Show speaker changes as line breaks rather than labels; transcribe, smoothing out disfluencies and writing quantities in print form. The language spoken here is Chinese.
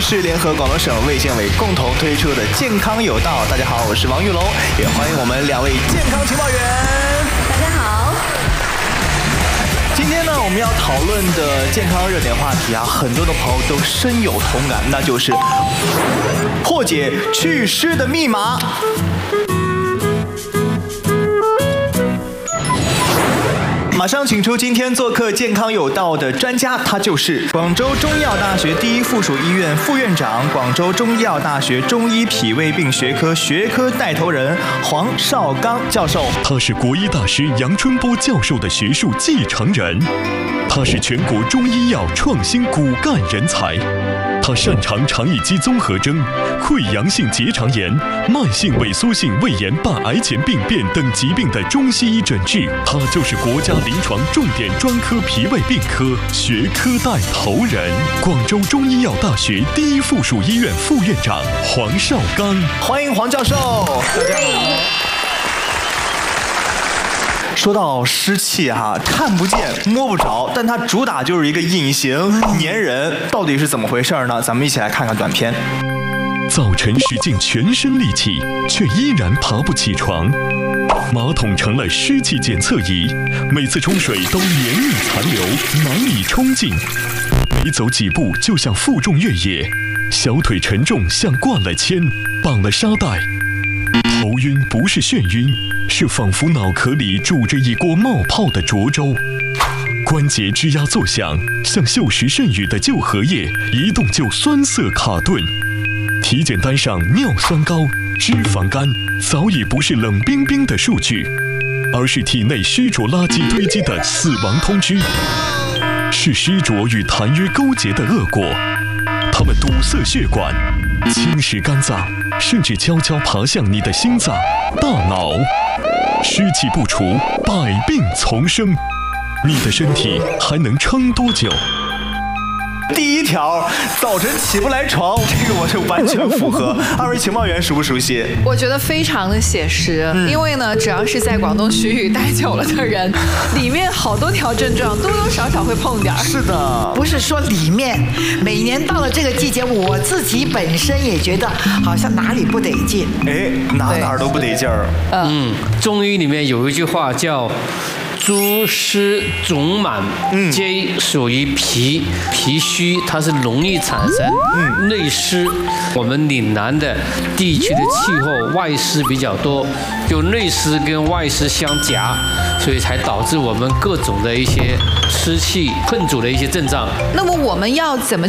是联合广东省卫健委共同推出的健康有道。大家好，我是王玉龙，也欢迎我们2位健康情报员。
大家好。
今天呢，我们要讨论的健康热点话题啊，很多的朋友都深有同感，那就是破解祛湿的密码。马上请出今天做客健康有道的专家，他就是广州中医药大学第一附属医院副院长、广州中医药大学中医脾胃病学科学科带头人黄绍刚教授。
他是国医大师杨春波教授的学术继承人，他是全国中医药创新骨干人才。他擅长肠易激综合征、溃疡性结肠炎、慢性萎缩性胃炎伴癌前病变等疾病的中西医诊治。他就是国家临床重点专科脾胃病科学科带头人，广州中医药大学第一附属医院副院长黄绍刚。
欢迎黄教授。大家好。说到湿气哈，看不见摸不着，但它主打就是一个隐形粘人，到底是怎么回事呢？咱们一起来看看短片。
早晨使尽全身力气，却依然爬不起床。马桶成了湿气检测仪，每次冲水都黏腻残留，难以冲净。每走几步就像负重越野，小腿沉重像灌了铅，绑了沙袋。头晕不是眩晕，是仿佛脑壳里煮着一锅冒泡的浊粥。关节吱呀作响，像锈蚀肾盂的旧荷叶，一动就酸涩卡顿。体检单上尿酸高、脂肪肝早已不是冷冰冰的数据，而是体内湿浊垃圾堆积的死亡通知，是湿浊与痰瘀勾结的恶果。它们堵塞血管，侵蚀肝脏，甚至悄悄爬向你的心脏、大脑。湿气不除，百病丛生，你的身体还能撑多久？
第一条，早晨起不来床，这个我就完全符合。2位情报员熟不熟悉？
我觉得非常的写实，因为呢，只要是在广东徐语待久了的人，里面好多条症状多多少少会碰点。
是的，
不是说里面，每年到了这个季节，我自己本身也觉得好像哪里不得劲。
哎，哪儿都不得劲儿。
中医里面有一句话叫诸湿肿满，皆属于脾虚，它是容易产生内湿。我们岭南的地区的气候外湿比较多，就内湿跟外湿相夹，所以才导致我们各种的一些湿气困阻的一些症状。
那么我们要怎么